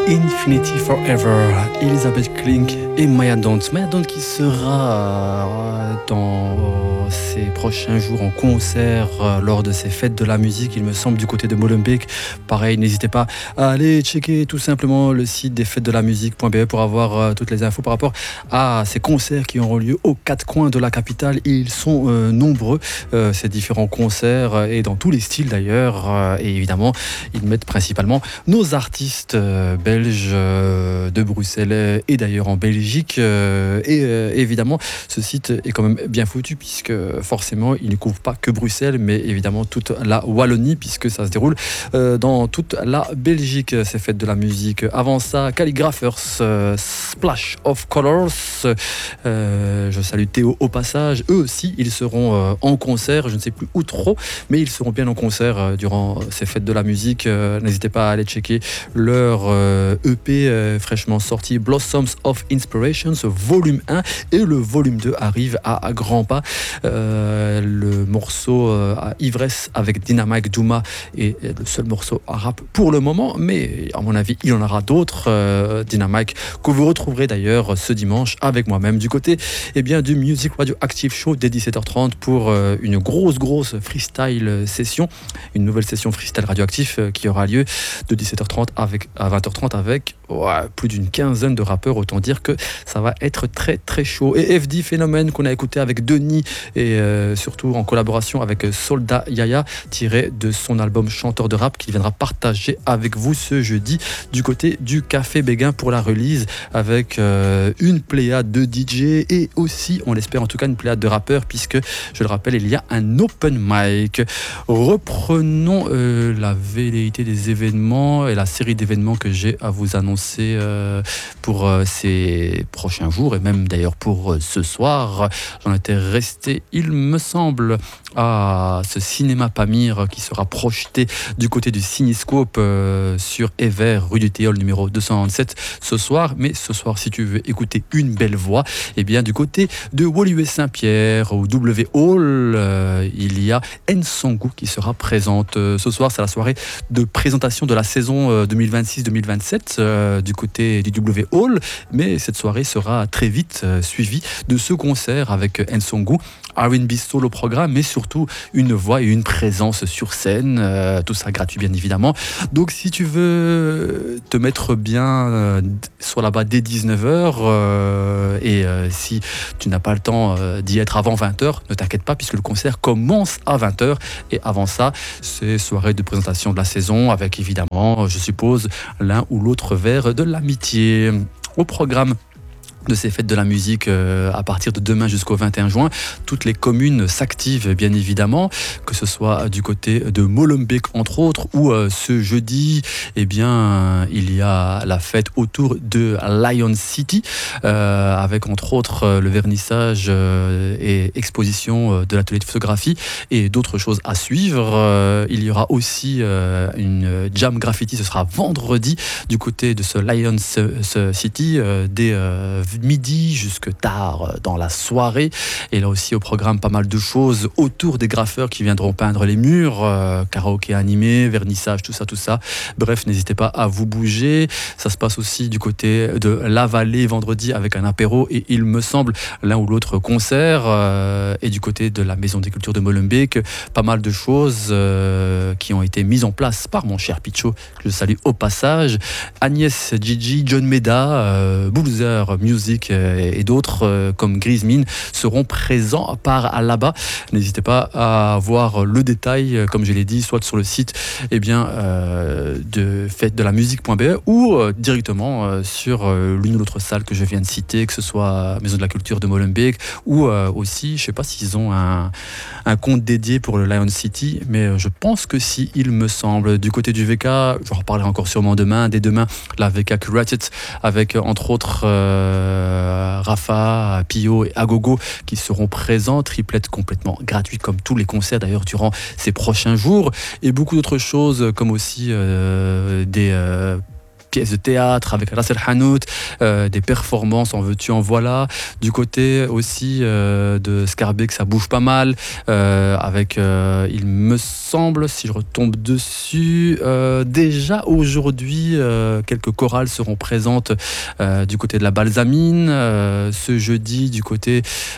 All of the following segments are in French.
Infinity Forever, Elizabeth Klink et Maya Dont. Maya Dont qui sera dans ces prochains jours en concert lors de ces fêtes de la musique, il me semble, du côté de Molenbeek. Pareil, n'hésitez pas à aller checker tout simplement le site des fêtes de la musique.be pour avoir toutes les infos par rapport à ces concerts qui auront lieu aux quatre coins de la capitale. Ils sont nombreux, ces différents concerts, et dans tous les styles d'ailleurs. Et évidemment, ils mettent principalement nos artistes belges de Bruxelles et d'ailleurs en Belgique. Évidemment, ce site est quand même bien foutu puisque forcément, il ne couvre pas que Bruxelles, mais évidemment toute la Wallonie puisque ça se déroule dans toute la Belgique, ces fêtes de la musique. Avant ça, Calligraphers, Splash of Colors. Je salue Théo au passage. Eux aussi, ils seront en concert. Je ne sais plus où trop, mais ils seront bien en concert durant ces fêtes de la musique. N'hésitez pas à aller checker leur EP fraîchement sorti, Blossoms of Inspirations, volume 1, et le volume 2 arrive à grands pas. Le morceau à Ivresse avec Dynamite Douma est le seul morceau à rap pour le moment, mais à mon avis, il y en aura d'autres. Dynamite que vous retrouverez d'ailleurs ce dimanche avec moi-même du côté du Music Radio Active Show dès 17h30 pour une grosse freestyle session, une nouvelle session freestyle radioactif qui aura lieu de 17h30 à 20h30 avec plus d'une quinzaine de rappeurs. Autant dire que ça va être très chaud. Et FD Phénomène qu'on a écouté avec Denis et surtout en collaboration avec Soldat Yaya, tiré de son album Chanteur de rap qu'il viendra partager avec vous ce jeudi du côté du Café Béguin pour la release avec une pléiade de DJ et aussi, on l'espère en tout cas, une pléiade de rappeurs puisque, je le rappelle, il y a un open mic. Reprenons la velléité des événements et la série d'événements que j'ai à vous annoncer pour ces prochains jours et même d'ailleurs pour ce soir. J'en étais resté, il me semble, à ce cinéma Pamir qui sera projeté du côté du Cinescope sur Ever, rue du Théol numéro 297 ce soir. Mais ce soir, si tu veux écouter une belle voix, du côté de Woluwe Saint-Pierre au W Hall, il y a Nsongu qui sera présente. Ce soir, c'est la soirée de présentation de la saison 2026-2027 du côté du W Hall, mais cette soirée sera très vite suivie de ce concert avec Nsongu, R&B solo programme, mais surtout une voix et une présence sur scène, tout ça gratuit bien évidemment. Donc si tu veux te mettre bien, sois là-bas dès 19h, et si tu n'as pas le temps d'y être avant 20h, ne t'inquiète pas puisque le concert commence à 20h, et avant ça, c'est soirée de présentation de la saison avec évidemment, je suppose, l'un ou l'autre verre de l'amitié. Au programme de ces fêtes de la musique à partir de demain jusqu'au 21 juin. Toutes les communes s'activent bien évidemment, que ce soit du côté de Molenbeek entre autres, ou ce jeudi, il y a la fête autour de Lion City, avec entre autres le vernissage et exposition de l'atelier de photographie et d'autres choses à suivre. Il y aura aussi une jam graffiti, ce sera vendredi du côté de ce Lion City dès midi jusque tard dans la soirée. Et là aussi au programme pas mal de choses autour des graffeurs qui viendront peindre les murs, karaoké animé, vernissage, tout ça. Bref, n'hésitez pas à vous bouger. Ça se passe aussi du côté de La Vallée vendredi avec un apéro et il me semble l'un ou l'autre concert, et du côté de la Maison des Cultures de Molenbeek, pas mal de choses qui ont été mises en place par mon cher Picho, que je salue au passage. Agnès Gigi, John Meda, Boulzer Music et d'autres comme Grismine seront présents par là-bas. N'hésitez pas à voir le détail, comme je l'ai dit, soit sur le site de fête de la musique.be ou directement sur l'une ou l'autre salle que je viens de citer, que ce soit Maison de la Culture de Molenbeek ou aussi, je ne sais pas s'ils ont un compte dédié pour le Lion City, mais je pense que si, il me semble. Du côté du VK, j'en reparlerai encore sûrement demain, dès demain, la VK Curated avec entre autres Rafa, Pio et Agogo qui seront présents, triplette complètement gratuite comme tous les concerts d'ailleurs durant ces prochains jours, et beaucoup d'autres choses comme aussi des pièces de théâtre avec Ras El Hanout, des performances en veux-tu en voilà. Du côté aussi de Scarbeck, ça bouge pas mal, avec, il me semble, si je retombe dessus, déjà aujourd'hui, quelques chorales seront présentes du côté de la Balsamine, ce jeudi du côté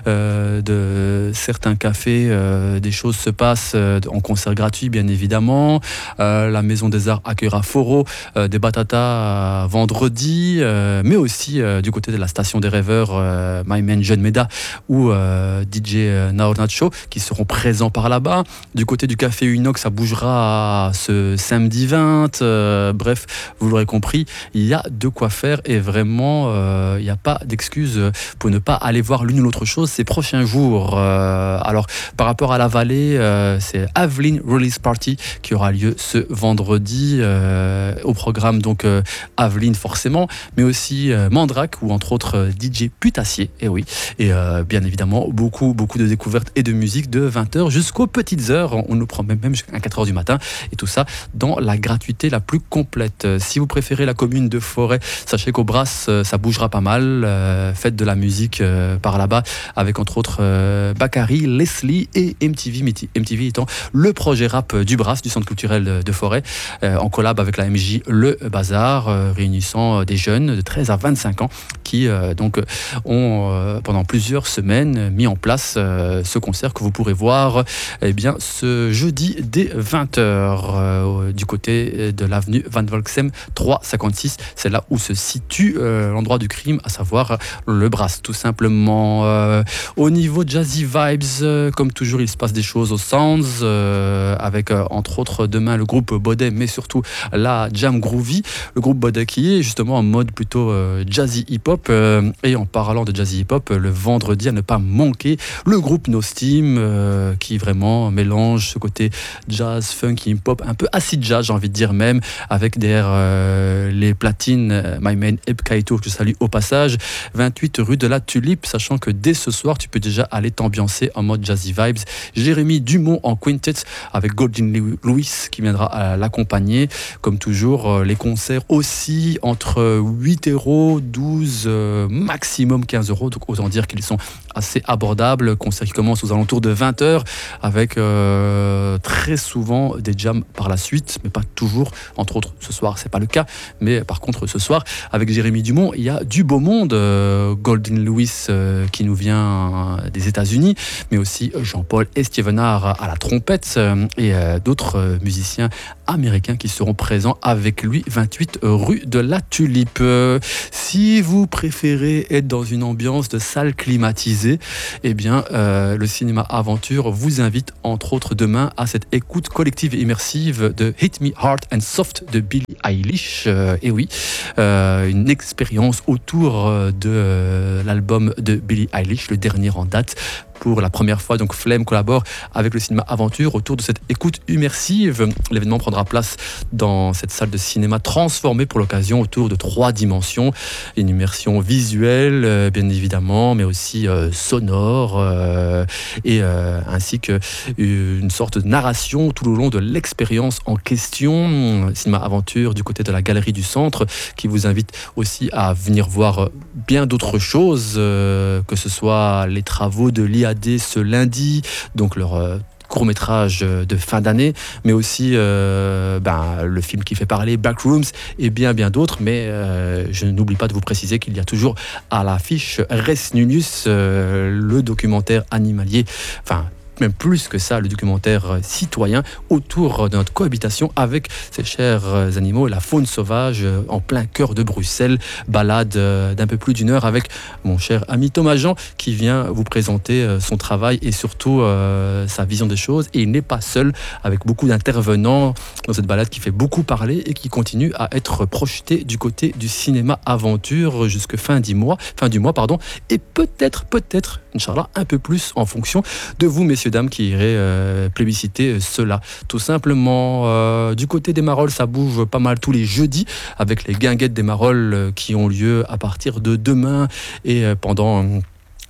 de certains cafés, des choses se passent en concert gratuit bien évidemment. La Maison des Arts accueillera Foro, des Batatas vendredi, mais aussi du côté de la Station des Rêveurs, My Man Jeune Meda ou DJ Nacho qui seront présents par là-bas. Du côté du Café Unox, ça bougera ce samedi 20. Bref, vous l'aurez compris, il y a de quoi faire et vraiment, il n'y a pas d'excuse pour ne pas aller voir l'une ou l'autre chose ces prochains jours. Alors, par rapport à la vallée, c'est Aveline Release Party qui aura lieu ce vendredi. Au programme, donc, Aveline forcément, mais aussi Mandrake ou entre autres DJ Putassier, et oui. Et bien évidemment, beaucoup de découvertes et de musique de 20h jusqu'aux petites heures. On nous prend même jusqu'à 4h du matin et tout ça dans la gratuité la plus complète. Si vous préférez la commune de Forêt, sachez qu'au Brass, ça bougera pas mal. Faites de la musique par là-bas avec entre autres Bakary, Leslie et MTV. MTV étant le projet rap du Brass, du centre culturel de Forêt, en collab avec la MJ Le Bazar, réunissant des jeunes de 13 à 25 ans qui donc ont pendant plusieurs semaines mis en place ce concert que vous pourrez voir bien ce jeudi dès 20h du côté de l'avenue Van Volksem 356. C'est là où se situe l'endroit du crime, à savoir le Brass tout simplement. Au niveau Jazzy Vibes, comme toujours il se passe des choses au Sounds, avec entre autres demain le groupe Baudet, mais surtout la Jam Groovy, le groupe Baudet qui est justement en mode plutôt jazzy hip-hop, et en parlant de jazzy hip-hop, le vendredi à ne pas manquer, le groupe No Steam, qui vraiment mélange ce côté jazz, funk, hip-hop, un peu acid jazz j'ai envie de dire même, avec derrière les platines My Man Eb Kaito, que je salue au passage, 28 rue de la Tulipe, sachant que dès ce soir tu peux déjà aller t'ambiancer en mode jazzy vibes. Jérémy Dumont en quintet avec Golden Louis qui viendra l'accompagner, comme toujours les concerts aussi entre 8€, 12, maximum 15€, donc autant dire qu'ils sont assez abordables. Concert qui commence aux alentours de 20h avec très souvent des jams par la suite, mais pas toujours. Entre autres, ce soir, c'est pas le cas, mais par contre, ce soir, avec Jérémy Dumont, il y a du beau monde. Golden Louis qui nous vient des États-Unis, mais aussi Jean-Paul Estevenard à la trompette et d'autres musiciens américains qui seront présents avec lui, 28 rue de la Tulipe. Si vous préférez être dans une ambiance de salle climatisée, eh bien, le cinéma Aventure vous invite entre autres demain à cette écoute collective et immersive de Hit Me Hard and Soft de Billie Eilish. Et oui, une expérience autour de l'album de Billie Eilish, le dernier en date. Pour la première fois, donc Flemme collabore avec le cinéma Aventure autour de cette écoute immersive. L'événement prendra place dans cette salle de cinéma transformée pour l'occasion autour de 3 dimensions. Une immersion visuelle, bien évidemment, mais aussi sonore, et ainsi qu'une sorte de narration tout le long de l'expérience en question. Cinéma Aventure du côté de la Galerie du Centre qui vous invite aussi à venir voir bien d'autres choses, que ce soit les travaux de l'IAD ce lundi, donc leur court-métrage de fin d'année, mais aussi le film qui fait parler, Backrooms, et bien d'autres, mais je n'oublie pas de vous préciser qu'il y a toujours à l'affiche Res Nunus, le documentaire animalier, enfin même plus que ça, le documentaire citoyen autour de notre cohabitation avec ces chers animaux et la faune sauvage en plein cœur de Bruxelles. Balade d'un peu plus d'1 heure avec mon cher ami Thomas Jean qui vient vous présenter son travail et surtout sa vision des choses. Et il n'est pas seul, avec beaucoup d'intervenants dans cette balade qui fait beaucoup parler et qui continue à être projetée du côté du cinéma Aventure jusque fin du mois, et peut-être, Inch'Allah, un peu plus en fonction de vous, messieurs, dames, qui irez plébisciter cela. Tout simplement, du côté des Marolles, ça bouge pas mal tous les jeudis, avec les guinguettes des Marolles qui ont lieu à partir de demain et pendant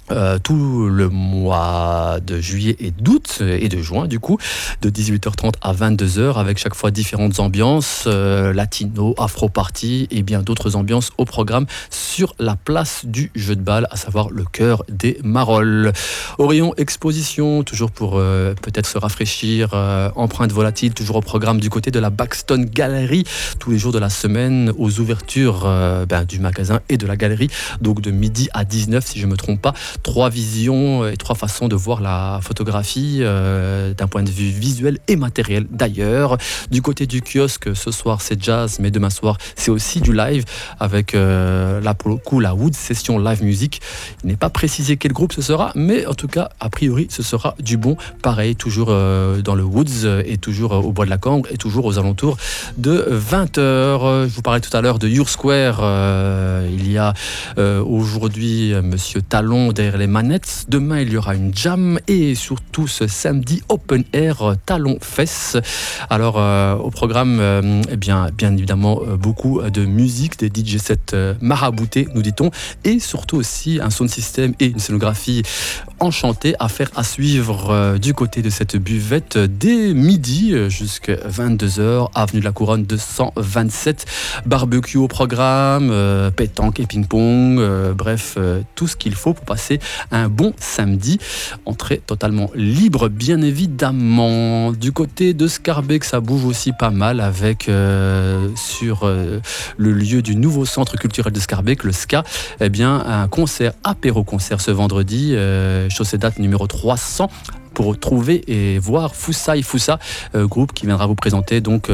tout le mois de juillet et d'août et de juin du coup, de 18h30 à 22h, avec chaque fois différentes ambiances, latino, afro-party et bien d'autres ambiances au programme sur la place du jeu de balle, à savoir le cœur des Marolles. Au rayon exposition, toujours pour peut-être se rafraîchir, empreinte volatile, toujours au programme du côté de la Baxton Gallery, tous les jours de la semaine, aux ouvertures du magasin et de la galerie, donc de midi à 19 si je ne me trompe pas. 3 visions et 3 façons de voir la photographie d'un point de vue visuel et matériel d'ailleurs. Du côté du kiosque, ce soir c'est jazz, mais demain soir c'est aussi du live avec là pour le coup la Wood Session Live Music. Il n'est pas précisé quel groupe ce sera, mais en tout cas a priori ce sera du bon. Pareil, toujours dans le Woods et toujours au Bois de la Cambre et toujours aux alentours de 20h. Je vous parlais tout à l'heure de Your Square. Il y a aujourd'hui Monsieur Talon derrière les manettes. Demain, il y aura une jam et surtout ce samedi, open air Talon Fest. Alors, au programme, bien évidemment, beaucoup de musique, des DJ sets maraboutés, nous dit-on, et surtout aussi un sound system et une scénographie enchantée à faire à suivre du côté de cette buvette dès midi jusqu'à 22h, avenue de la Couronne 227. Barbecue au programme, pétanque et ping-pong, bref, tout ce qu'il faut pour passer un bon samedi. Entrée totalement libre, bien évidemment. Du côté de Scarbeck, ça bouge aussi pas mal avec sur le lieu du nouveau centre culturel de Scarbeck, le SCA, eh bien un concert, apéro-concert ce vendredi, chaussée date numéro 300. Pour trouver et voir Foussa, groupe qui viendra vous présenter donc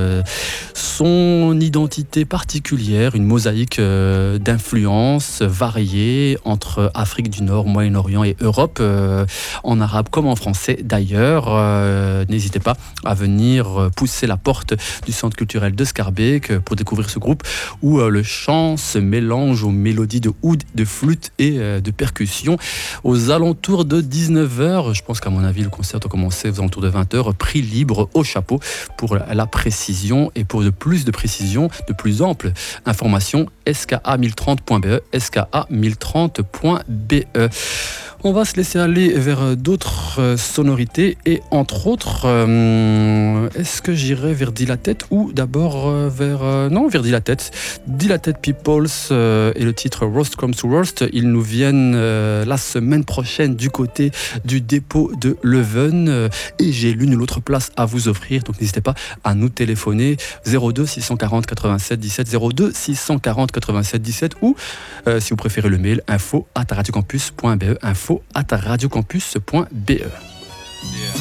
son identité particulière, une mosaïque d'influences variées entre Afrique du Nord, Moyen-Orient et Europe, en arabe comme en français d'ailleurs. N'hésitez pas à venir pousser la porte du centre culturel de Scarbeck pour découvrir ce groupe où le chant se mélange aux mélodies de oud, de flûte et de percussion. Aux alentours de 19h, je pense qu'à mon avis, le concert doit commencer aux alentours de 20h. Prix libre au chapeau pour la précision et pour de plus de précision, de plus ample information, ska1030.be, ska1030.be. On va se laisser aller vers d'autres sonorités et entre autres, est-ce que j'irai vers Dilated ou d'abord vers Dilated. Dilated Peoples et le titre Roast Comes to Roast, ils nous viennent la semaine prochaine du côté du dépôt de Leuven et j'ai l'une ou l'autre place à vous offrir, donc n'hésitez pas à nous téléphoner 02 640 87 17 02 640 87 17 ou si vous préférez le mail info@radiocampus.be, info@radiocampus.be.